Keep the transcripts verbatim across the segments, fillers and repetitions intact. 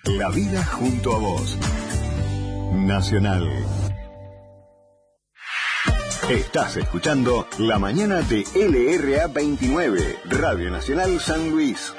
La vida junto a vos. Nacional. Estás escuchando La Mañana de L R A veintinueve, Radio Nacional San Luis.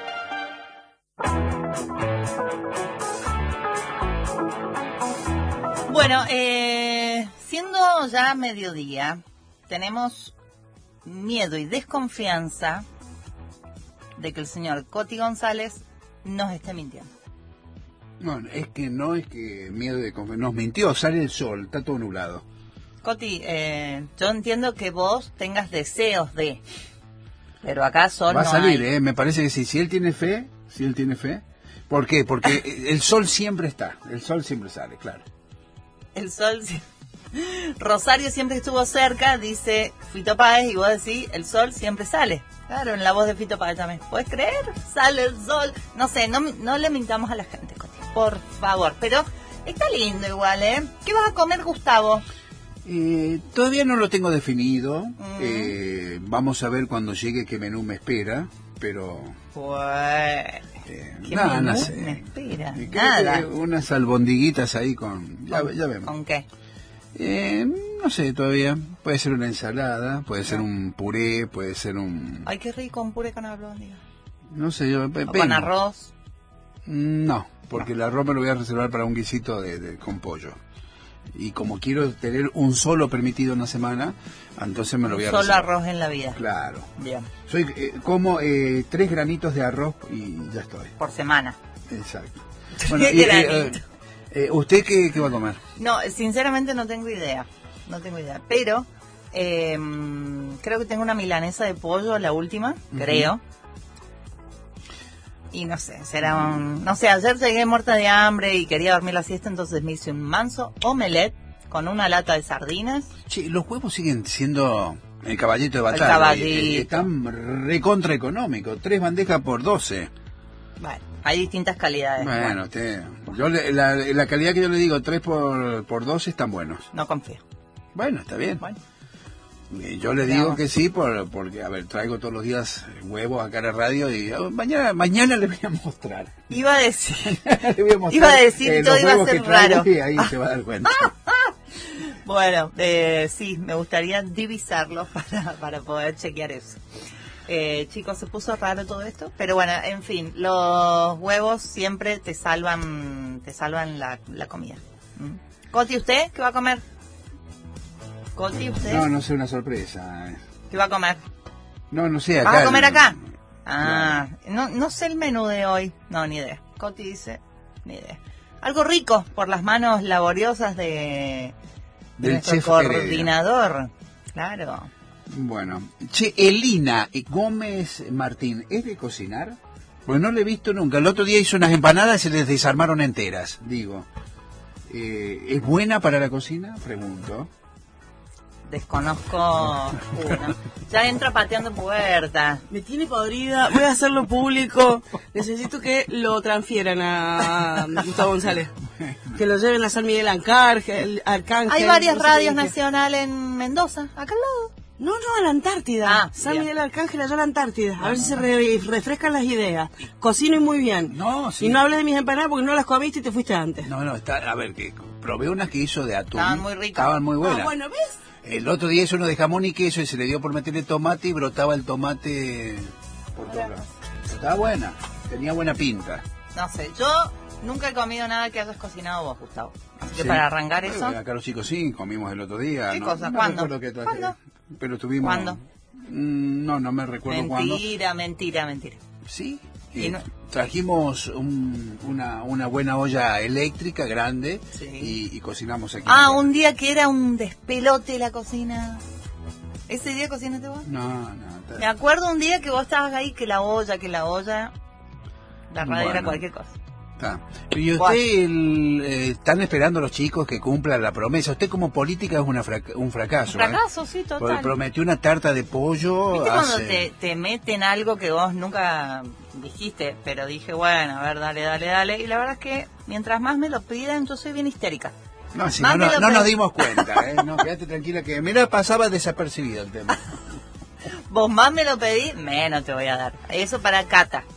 Bueno, eh, siendo ya mediodía, tenemos miedo y desconfianza de que el señor Coti González nos esté mintiendo. No, es que no es que miedo de confianza. Nos mintió, sale el sol, está todo nublado. Coti, eh, yo entiendo que vos tengas deseos de, pero acá sol Va no a salir, hay. eh, me parece que sí. Si él tiene fe, si él tiene fe. ¿Por qué? Porque el sol siempre está, el sol siempre sale, claro. El sol, sí. Rosario siempre estuvo cerca, dice Fito Páez, y vos decís, el sol siempre sale. Claro, en la voz de Fito Páez también. ¿Puedes creer? Sale el sol. No sé, no, no le mintamos a la gente, Coti, por favor. Pero está lindo igual, ¿eh? ¿Qué vas a comer, Gustavo? Eh, todavía no lo tengo definido. Mm. Eh, vamos a ver cuando llegue qué menú me espera, pero... Pues... Eh, ¿Qué nada, menú no sé. me espera? Eh, creo Nada. que unas albondiguitas ahí con... Ya, ¿Con, ya vemos. ¿Con qué? Eh, no sé todavía. Puede ser una ensalada, puede ser un puré, puede ser un... Ay, qué rico, un puré con albóndiga. No sé, yo... O con arroz. No, porque el arroz me lo voy a reservar para un guisito de, de con pollo. Y como quiero tener un solo permitido en la semana, entonces me lo voy a Solo reservar. arroz en la vida. Claro. Bien. Soy eh, como eh, tres granitos de arroz y ya estoy. Por semana. Exacto. Qué Bueno, y, granito. eh, eh, ¿usted qué, qué va a comer? No, sinceramente no tengo idea. No tengo idea. Pero eh, creo que tengo una milanesa de pollo, la última, uh-huh. creo. Y no sé, será un... No sé, ayer llegué muerta de hambre y quería dormir la siesta, entonces me hice un manso omelette con una lata de sardinas. Che, los huevos siguen siendo el caballito de batalla. El caballito. Eh, están recontra económicos, tres bandejas por doce. Bueno, hay distintas calidades. Bueno, Bueno, usted, yo le, la, la calidad que yo le digo, tres por, por doce están buenos. no confío. Bueno, está bien. Bueno. Eh, Yo le digo que sí, por, porque, a ver, traigo todos los días huevos acá a la radio y oh, mañana mañana le voy a mostrar. Iba a decir... Le voy a mostrar, Iba a decir, eh, todo los iba a huevos ser que traigo raro. Y ahí se va a dar cuenta. Bueno, eh, sí, me gustaría divisarlo para, para poder chequear eso. Eh, chicos, se puso raro todo esto, pero bueno, en fin, los huevos siempre te salvan, te salvan la, la comida. ¿Mm? Coti, ¿usted qué va a comer? Coti, ¿usted No, no sé, una sorpresa. qué va a comer? No, no sé, acá. ¿Vas a comer acá? el- Ah, no, no sé el menú de hoy. No, ni idea. Coti dice, ni idea. Algo rico por las manos laboriosas de, de Del nuestro chef coordinador. Claro. Bueno, che, Elina Gómez Martín, ¿es de cocinar? Pues no le he visto nunca. El otro día hizo unas empanadas y se les desarmaron enteras, digo. Eh, ¿Es buena para la cocina? Pregunto. Desconozco uno. Ya entra pateando puertas. Me tiene podrida, voy a hacerlo público. Necesito que lo transfieran a Gustavo González. Que lo lleven a San Miguel Arcángel. Arcángel Hay varias no sé radios qué. nacionales en Mendoza, acá al lado. No, no, a la Antártida. Ah, San bien. Miguel Arcángel, allá a la Antártida. A ver si se re- refrescan las ideas. Cocino y muy bien. No, sí. Y no hablé de mis empanadas porque no las comiste y te fuiste antes. No, no, está, a ver, que probé unas que hizo de atún. Estaban muy ricas. Estaban muy buenas. Ah, bueno, ¿ves? El otro día hizo uno de jamón y queso y se le dio por meterle tomate y brotaba el tomate por todos lados. Estaba buena, tenía buena pinta. No sé, yo nunca he comido nada que hayas cocinado vos, Gustavo. Así que Sí. para arrancar eso... Eh, Acá los chicos sí, comimos el otro día. ¿Qué no, cosa? no ¿Cuándo? recuerdo qué traje. ¿Cuándo? Pero tuvimos... ¿Cuándo? Mm, No, no me recuerdo cuándo. Mentira, mentira, mentira. Sí. Y Eh, no- Trajimos un- una, una buena olla eléctrica grande Sí. y, y cocinamos aquí. Ah, en la un día que era un despelote la cocina. ¿Ese día cocinaste vos? No, no. está- Me acuerdo un día que vos estabas ahí, que la olla, que la olla... La radio era Bueno. cualquier cosa. Está. Y usted, Bueno. el, eh, están esperando los chicos que cumplan la promesa. Usted como política es una frac- un fracaso. ¿eh? Fracaso, sí, Porque total. prometió una tarta de pollo. ¿Viste cuando hace- te, te meten algo que vos nunca dijiste? Pero dije, bueno, a ver, dale, dale, dale. Y la verdad es que mientras más me lo piden, yo soy bien histérica. No, si Más no, me no, lo no nos pedí. dimos cuenta. ¿eh? No, quédate tranquila que... Mira, pasaba desapercibido el tema. Vos más me lo pedís, menos te voy a dar. Eso para Cata.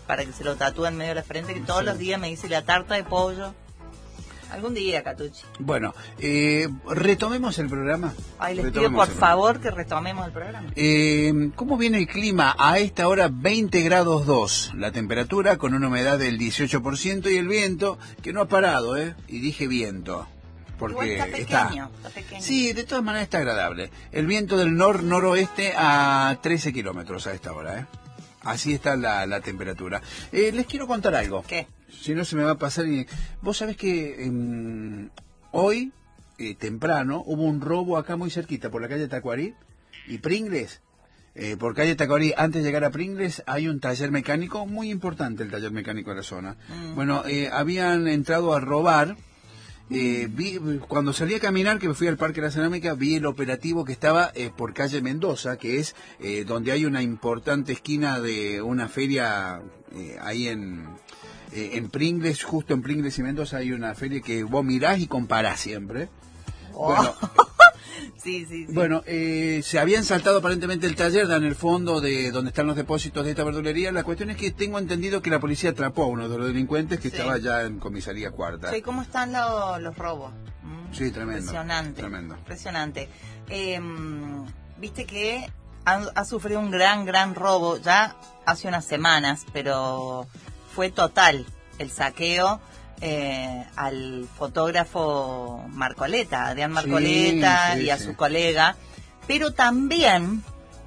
para que se lo tatúe en medio de la frente, que todos Sí. los días me dice la tarta de pollo. Algún día, Catucci. Bueno, eh, retomemos el programa. Ay, les pido Retomemos por el programa. favor que retomemos el programa. Eh, ¿Cómo viene el clima? A esta hora veinte grados dos, la temperatura con una humedad del dieciocho por ciento y el viento que no ha parado, ¿eh? Y dije viento, porque Igual está pequeño, está pequeño. Sí, de todas maneras está agradable. El viento del nor-noroeste a trece kilómetros a esta hora, ¿eh? Así está la, la temperatura. Eh, les quiero contar algo. ¿Qué? Si no se me va a pasar. Y... Vos sabés que eh, hoy, eh, temprano, hubo un robo acá muy cerquita, por la calle Tacuarí y Pringles. Eh, por calle Tacuarí, antes de llegar a Pringles, hay un taller mecánico, muy importante el taller mecánico de la zona. Mm. Bueno, eh, habían entrado a robar. Eh, vi, cuando salí a caminar, que me fui al Parque de la Cerámica, vi el operativo que estaba eh, por calle Mendoza, que es eh, donde hay una importante esquina de una feria eh, ahí en, eh, en Pringles, justo en Pringles y Mendoza hay una feria que vos mirás y comparás siempre. Oh. Bueno, Sí, sí, sí. bueno eh, se habían saltado aparentemente el taller, en el fondo de donde están los depósitos de esta verdulería. La cuestión es que tengo entendido que la policía atrapó a uno de los delincuentes que Sí. estaba ya en comisaría cuarta. Sí, ¿cómo están lo- los robos? Mm, Sí, tremendo, Impresionante. tremendo. Impresionante. Eh, Viste que ha, ha sufrido un gran, gran robo ya hace unas semanas, pero fue total el saqueo eh, al fotógrafo Marcoleta, Adrián Marcoleta, Sí, sí, y a sí. su colega, pero también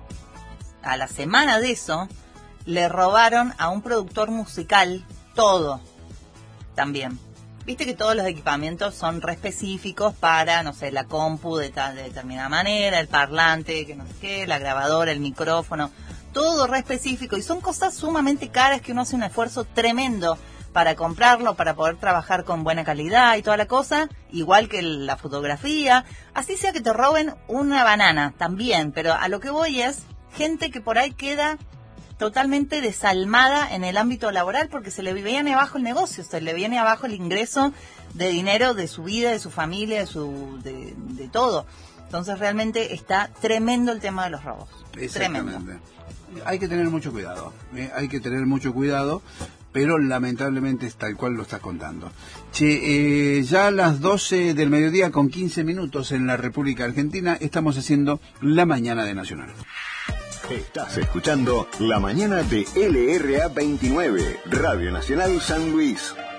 a la semana de eso le robaron a un productor musical todo también. Viste que todos los equipamientos son re específicos para, no sé, la compu de, tal, de determinada manera, el parlante, que no sé qué, la grabadora, el micrófono, todo re específico. Y son cosas sumamente caras que uno hace un esfuerzo tremendo para comprarlo, para poder trabajar con buena calidad y toda la cosa, igual que la fotografía. Así sea que te roben una banana también, pero a lo que voy es gente que por ahí queda totalmente desalmada en el ámbito laboral porque se le viene abajo el negocio, se le viene abajo el ingreso de dinero de su vida, de su familia, de su de, de todo. Entonces realmente está tremendo el tema de los robos. Tremendo. Exactamente. Hay que tener mucho cuidado, ¿eh? Hay que tener mucho cuidado, pero lamentablemente es tal cual lo estás contando. Che, eh, ya a las doce del mediodía con quince minutos en la República Argentina estamos haciendo La Mañana de Nacional. Estás escuchando La Mañana de L R A veintinueve, Radio Nacional San Luis.